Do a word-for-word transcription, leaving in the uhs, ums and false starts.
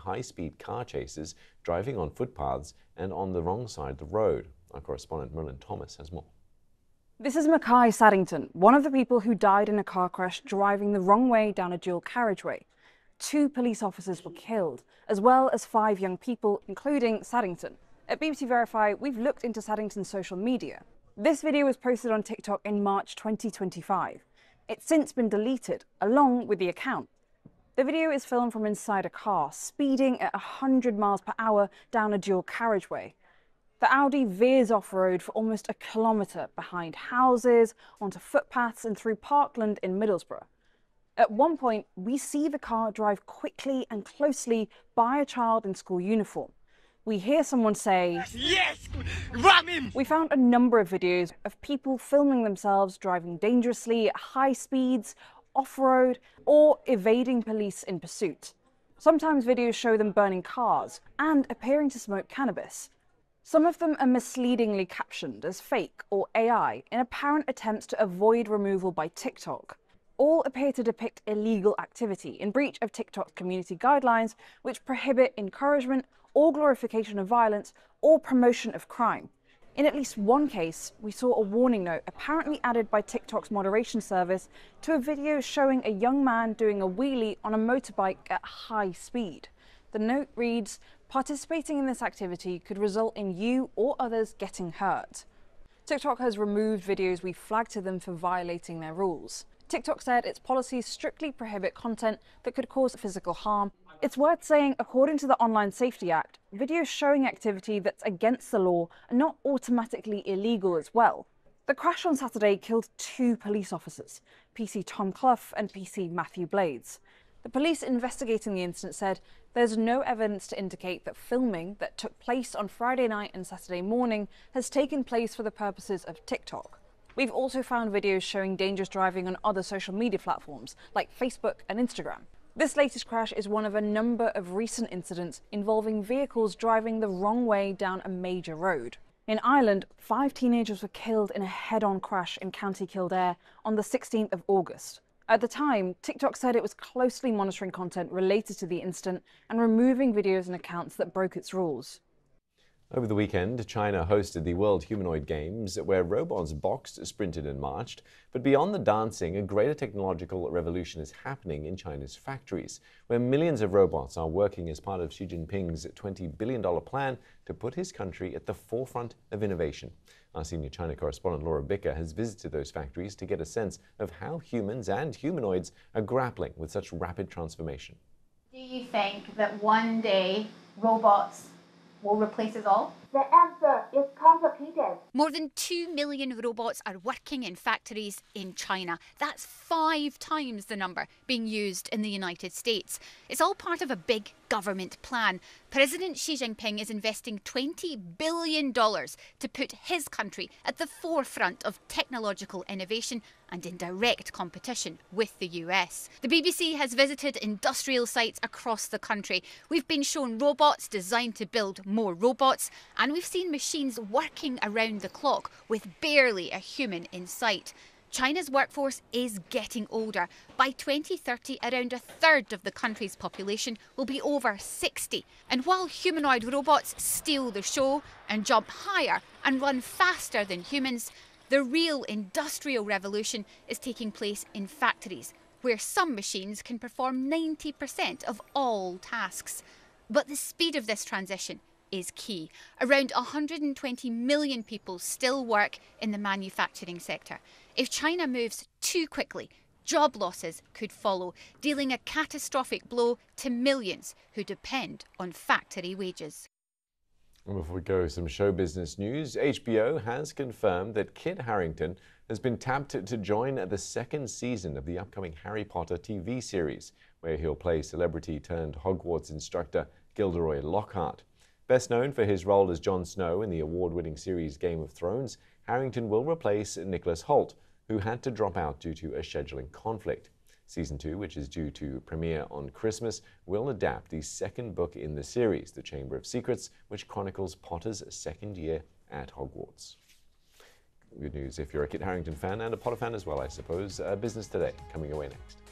high-speed car chases, driving on footpaths and on the wrong side of the road. Our correspondent Merlin Thomas has more. This is Mackay Saddington, one of the people who died in a car crash driving the wrong way down a dual carriageway. Two police officers were killed, as well as five young people, including Saddington. At B B C Verify, we've looked into Saddington's social media. This video was posted on TikTok in March twenty twenty-five. It's since been deleted, along with the account. The video is filmed from inside a car, speeding at one hundred miles per hour down a dual carriageway. The Audi veers off-road for almost a kilometre behind houses, onto footpaths and through parkland in Middlesbrough. At one point, we see the car drive quickly and closely by a child in school uniform. We hear someone say, "Yes, ram him!" We found a number of videos of people filming themselves driving dangerously at high speeds, off-road, or evading police in pursuit. Sometimes videos show them burning cars and appearing to smoke cannabis. Some of them are misleadingly captioned as fake or A I in apparent attempts to avoid removal by TikTok. All appear to depict illegal activity in breach of TikTok's community guidelines, which prohibit encouragement or glorification of violence or promotion of crime. In at least one case, we saw a warning note apparently added by TikTok's moderation service to a video showing a young man doing a wheelie on a motorbike at high speed. The note reads, "Participating in this activity could result in you or others getting hurt." TikTok has removed videos we flagged to them for violating their rules. TikTok said its policies strictly prohibit content that could cause physical harm. It's worth saying, according to the Online Safety Act, videos showing activity that's against the law are not automatically illegal as well. The crash on Saturday killed two police officers, P C Tom Clough and P C Matthew Blades. The police investigating the incident said there's no evidence to indicate that filming that took place on Friday night and Saturday morning has taken place for the purposes of TikTok. We've also found videos showing dangerous driving on other social media platforms like Facebook and Instagram. This latest crash is one of a number of recent incidents involving vehicles driving the wrong way down a major road. In Ireland, five teenagers were killed in a head-on crash in County Kildare on the sixteenth of August. At the time, TikTok said it was closely monitoring content related to the incident and removing videos and accounts that broke its rules. Over the weekend, China hosted the World Humanoid Games, where robots boxed, sprinted and marched. But beyond the dancing, a greater technological revolution is happening in China's factories, where millions of robots are working as part of Xi Jinping's twenty billion dollar plan to put his country at the forefront of innovation. Our senior China correspondent Laura Bicker has visited those factories to get a sense of how humans and humanoids are grappling with such rapid transformation. Do you think that one day robots will replace us all? The answer is complicated. More than two million robots are working in factories in China. That's five times the number being used in the United States. It's all part of a big government plan. President Xi Jinping is investing twenty billion dollars to put his country at the forefront of technological innovation and in direct competition with the U S. The B B C has visited industrial sites across the country. We've been shown robots designed to build more robots, and we've seen machines working around the clock with barely a human in sight. China's workforce is getting older. By twenty thirty, around a third of the country's population will be over sixty. And while humanoid robots steal the show and jump higher and run faster than humans, the real industrial revolution is taking place in factories, where some machines can perform ninety percent of all tasks. But the speed of this transition is key. Around one hundred twenty million people still work in the manufacturing sector. If China moves too quickly, job losses could follow, dealing a catastrophic blow to millions who depend on factory wages. Before we go, some show business news. H B O has confirmed that Kit Harington has been tapped to join the second season of the upcoming Harry Potter T V series, where he'll play celebrity-turned-Hogwarts instructor Gilderoy Lockhart. Best known for his role as Jon Snow in the award-winning series Game of Thrones, Harington will replace Nicholas Hoult, who had to drop out due to a scheduling conflict. Season two, which is due to premiere on Christmas, will adapt the second book in the series, The Chamber of Secrets, which chronicles Potter's second year at Hogwarts. Good news if you're a Kit Harington fan and a Potter fan as well, I suppose. Uh, Business Today, coming away next.